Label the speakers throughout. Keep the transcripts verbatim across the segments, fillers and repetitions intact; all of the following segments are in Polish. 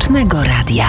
Speaker 1: Społecznego Radia.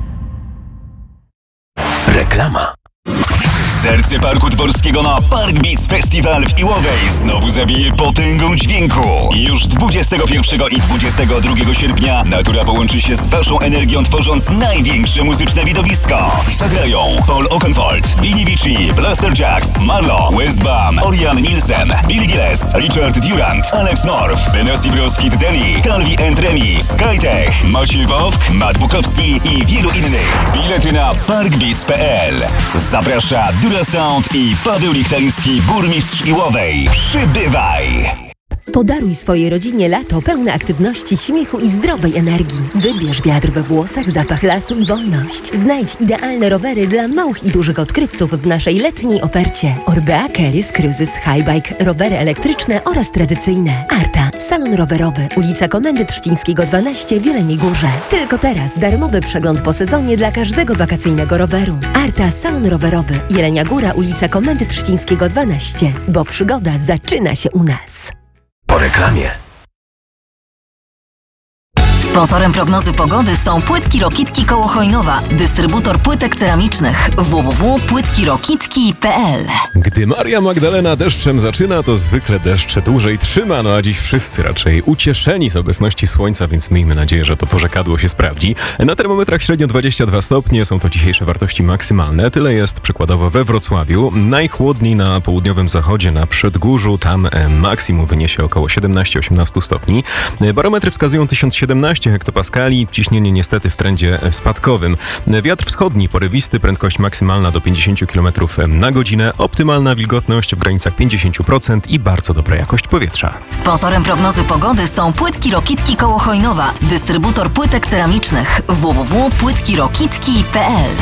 Speaker 2: Reklama. Serce Parku Dworskiego na Park Beats Festival w Iłowej znowu zabije potęgą dźwięku. Już dwudziestego pierwszego i dwudziestego drugiego sierpnia natura połączy się z waszą energią, tworząc największe muzyczne widowisko. Zagrają Paul Oakenfold, Vinny Vici, Blaster Jacks, Marlo, Westbam, Orion Nielsen, Billy Gilles, Richard Durant, Alex Morph, Benassi Bros Fit Deli, Calvi and Remi, Skytech, Maciej Wowk, Matt Bukowski i wielu innych. Bilety na parkbeats kropka p l. Zaprasza Dura Sound i Paweł Lichtański, burmistrz Iłowej. Przybywaj!
Speaker 3: Podaruj swojej rodzinie lato pełne aktywności, śmiechu i zdrowej energii. Wybierz wiatr we włosach, zapach lasu i wolność. Znajdź idealne rowery dla małych i dużych odkrywców w naszej letniej ofercie. Orbea, Keris, Cruises, Highbike, rowery elektryczne oraz tradycyjne. Arta, salon rowerowy, ulica Komendy Trzcińskiego dwanaście w Jeleniej Górze. Tylko teraz darmowy przegląd po sezonie dla każdego wakacyjnego roweru. Arta, salon rowerowy, Jelenia Góra, ulica Komendy Trzcińskiego dwanaście. Bo przygoda zaczyna się u nas.
Speaker 2: Po reklamie.
Speaker 4: Sponsorem prognozy pogody są Płytki Rokitki koło Chojnowa, dystrybutor płytek ceramicznych w w w kropka płytki rokitki kropka p l.
Speaker 5: Gdy Maria Magdalena deszczem zaczyna, to zwykle deszcz dłużej trzyma, no a dziś wszyscy raczej ucieszeni z obecności słońca, więc miejmy nadzieję, że to porzekadło się sprawdzi. Na termometrach średnio dwadzieścia dwa stopnie, są to dzisiejsze wartości maksymalne. Tyle jest przykładowo we Wrocławiu. Najchłodniej na południowym zachodzie, na Przedgórzu, tam maksimum wyniesie około siedemnaście osiemnaście stopni. Barometry wskazują tysiąc siedemnaście hektopaskali, ciśnienie niestety w trendzie spadkowym. Wiatr wschodni porywisty, prędkość maksymalna do pięćdziesiąt kilometrów na godzinę, optymalna wilgotność w granicach pięćdziesiąt procent i bardzo dobra jakość powietrza.
Speaker 4: Sponsorem prognozy pogody są Płytki Rokitki koło Chojnowa, dystrybutor płytek ceramicznych w w w kropka płytki rokitki kropka p l.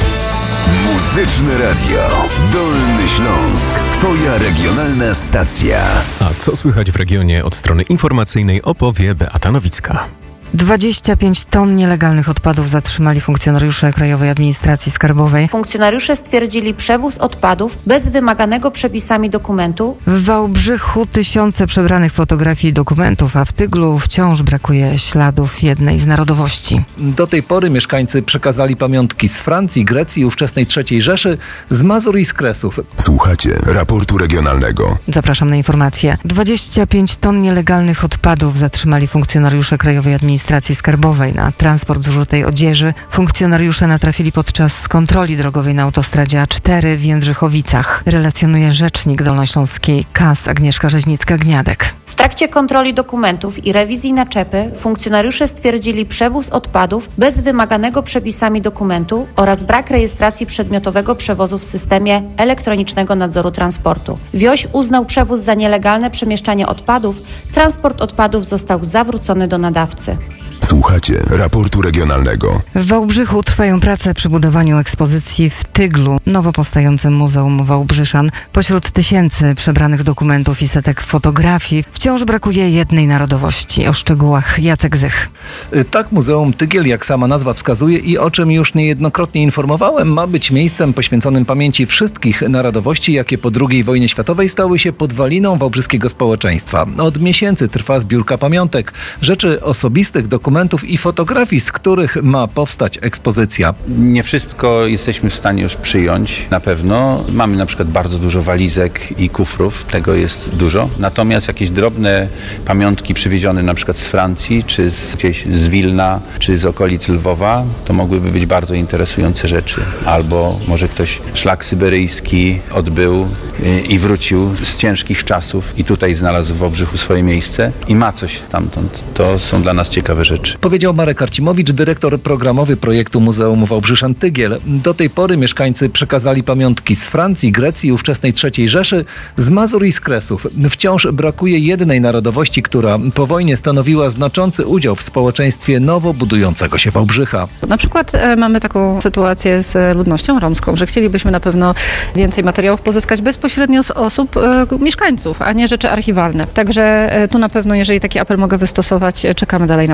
Speaker 2: Muzyczne Radio Dolny Śląsk. Twoja regionalna stacja.
Speaker 5: A co słychać w regionie od strony informacyjnej, opowie Beata Nowicka.
Speaker 6: dwadzieścia pięć ton nielegalnych odpadów zatrzymali funkcjonariusze Krajowej Administracji Skarbowej.
Speaker 7: Funkcjonariusze stwierdzili przewóz odpadów bez wymaganego przepisami dokumentu.
Speaker 6: W Wałbrzychu tysiące przebranych fotografii i dokumentów, a w Tyglu wciąż brakuje śladów jednej z narodowości.
Speaker 8: Do tej pory mieszkańcy przekazali pamiątki z Francji, Grecji, ówczesnej trzeciej Rzeszy, z Mazur i z Kresów.
Speaker 2: Słuchacie raportu regionalnego.
Speaker 6: Zapraszam na informacje. dwadzieścia pięć ton nielegalnych odpadów zatrzymali funkcjonariusze Krajowej Administracji Administracji Skarbowej. Na transport zużytej odzieży funkcjonariusze natrafili podczas kontroli drogowej na autostradzie A cztery w Jędrzychowicach. Relacjonuje rzecznik dolnośląskiej K A S Agnieszka Rzeźnicka-Gniadek.
Speaker 7: W trakcie kontroli dokumentów i rewizji naczepy funkcjonariusze stwierdzili przewóz odpadów bez wymaganego przepisami dokumentu oraz brak rejestracji przedmiotowego przewozu w systemie elektronicznego nadzoru transportu. Wioś uznał przewóz za nielegalne przemieszczanie odpadów. Transport odpadów został zawrócony do nadawcy.
Speaker 2: Słuchacie raportu regionalnego.
Speaker 6: W Wałbrzychu trwają prace przy budowaniu ekspozycji w Tyglu, nowo powstającym Muzeum Wałbrzyszan. Pośród tysięcy przebranych dokumentów i setek fotografii wciąż brakuje jednej narodowości. O szczegółach Jacek Zych.
Speaker 8: Tak Muzeum Tygiel, jak sama nazwa wskazuje i o czym już niejednokrotnie informowałem, ma być miejscem poświęconym pamięci wszystkich narodowości, jakie po drugiej wojnie światowej stały się podwaliną wałbrzyskiego społeczeństwa. Od miesięcy trwa zbiórka pamiątek, rzeczy osobistych, dokumentów i fotografii, z których ma powstać ekspozycja.
Speaker 9: Nie wszystko jesteśmy w stanie już przyjąć, na pewno. Mamy na przykład bardzo dużo walizek i kufrów, tego jest dużo. Natomiast jakieś drobne pamiątki przywiezione na przykład z Francji, czy z, gdzieś z Wilna, czy z okolic Lwowa, to mogłyby być bardzo interesujące rzeczy. Albo może ktoś szlak syberyjski odbył i wrócił z ciężkich czasów i tutaj znalazł w Wałbrzychu swoje miejsce i ma coś tamtąd. To są dla nas ciekawe rzeczy.
Speaker 8: Powiedział Marek Arcimowicz, dyrektor programowy projektu Muzeum Wałbrzyszan Tygiel. Do tej pory mieszkańcy przekazali pamiątki z Francji, Grecji, ówczesnej trzeciej Rzeszy, z Mazur i z Kresów. Wciąż brakuje jednej narodowości, która po wojnie stanowiła znaczący udział w społeczeństwie nowo budującego się Wałbrzycha.
Speaker 10: Na przykład e, mamy taką sytuację z ludnością romską, że chcielibyśmy na pewno więcej materiałów pozyskać bezpośrednio z osób, e, mieszkańców, a nie rzeczy archiwalne. Także e, tu na pewno, jeżeli taki apel mogę wystosować, czekamy dalej na Państwa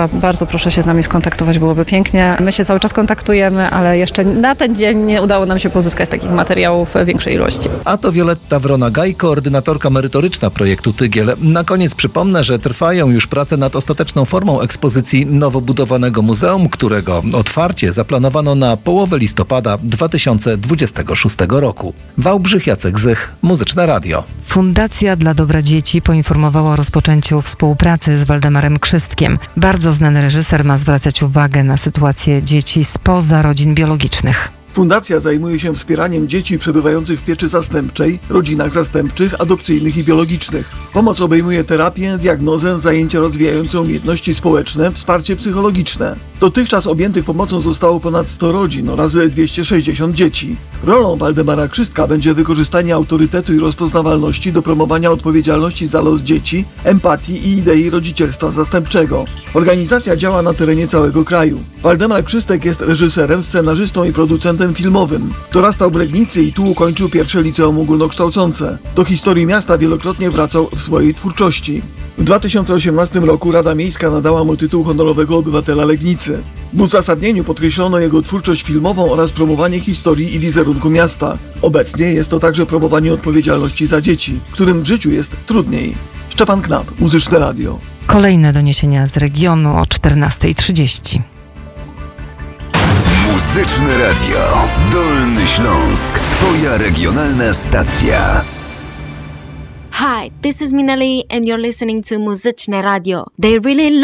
Speaker 10: Państwa, bardzo proszę się z nami skontaktować, byłoby pięknie. My się cały czas kontaktujemy, ale jeszcze na ten dzień nie udało nam się pozyskać takich materiałów w większej ilości.
Speaker 8: A to Wioletta Wrona-Gaj, koordynatorka merytoryczna projektu Tygiel. Na koniec przypomnę, że trwają już prace nad ostateczną formą ekspozycji nowo budowanego muzeum, którego otwarcie zaplanowano na połowę listopada dwa tysiące dwudziestego szóstego roku. Wałbrzych, Jacek Zych, Muzyczne Radio.
Speaker 6: Fundacja dla Dobra Dzieci poinformowała o rozpoczęciu współpracy z Waldemarem Krzystkiem. Bardzo znany reżyser ma zwracać uwagę na sytuację dzieci spoza rodzin biologicznych.
Speaker 1: Fundacja zajmuje się wspieraniem dzieci przebywających w pieczy zastępczej, rodzinach zastępczych, adopcyjnych i biologicznych. Pomoc obejmuje terapię, diagnozę, zajęcia rozwijające umiejętności społeczne, wsparcie psychologiczne. Dotychczas objętych pomocą zostało ponad sto rodzin oraz dwieście sześćdziesiąt dzieci. Rolą Waldemara Krzystka będzie wykorzystanie autorytetu i rozpoznawalności do promowania odpowiedzialności za los dzieci, empatii i idei rodzicielstwa zastępczego. Organizacja działa na terenie całego kraju. Waldemar Krzystek jest reżyserem, scenarzystą i producentem filmowym. Dorastał w Legnicy i tu ukończył pierwsze liceum ogólnokształcące. Do historii miasta wielokrotnie wracał w swojej twórczości. W dwa tysiące osiemnastym roku Rada Miejska nadała mu tytuł honorowego obywatela Legnicy. W uzasadnieniu podkreślono jego twórczość filmową oraz promowanie historii i wizerunku miasta. Obecnie jest to także promowanie odpowiedzialności za dzieci, którym w życiu jest trudniej. Szczepan Knap, Muzyczne Radio.
Speaker 6: Kolejne doniesienia z regionu o czternasta trzydzieści.
Speaker 2: Muzyczne Radio. Dolny Śląsk. Twoja regionalna stacja.
Speaker 11: Hi, this is Minali and you're listening to Muzyczne Radio. They really love